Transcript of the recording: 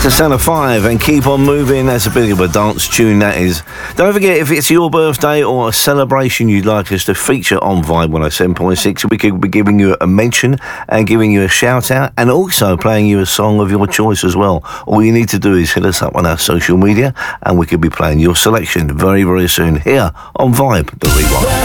To Sound of Five and Keep On Moving. That's a bit of a dance tune, that is. Don't forget, if it's your birthday or a celebration you'd like us to feature on Vibe 107.6, we could be giving you a mention and giving you a shout out and also playing you a song of your choice as well. All you need to do is hit us up on our social media and we could be playing your selection very, very soon here on Vibe, the Rewind.